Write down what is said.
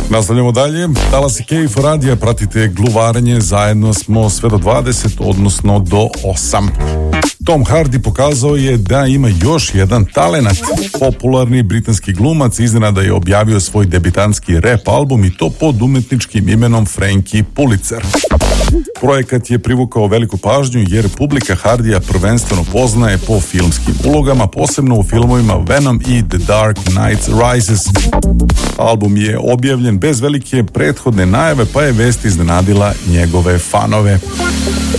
Nastavljamo dalje. Dallas i Kejf radija, pratite gluvarenje, zajedno smo sve do 20, odnosno do 8. Tom Hardy pokazao je da ima još jedan talenat. Popularni britanski glumac iznenada je objavio svoj debitanski rap album i to pod umetničkim imenom Frankie Pulitzer. Projekat je privukao veliku pažnju jer publika Hardija prvenstveno poznaje po filmskim ulogama, posebno u filmovima Venom i The Dark Knight Rises. Album je objavljen bez velike prethodne najave, pa je vest iznenadila njegove fanove.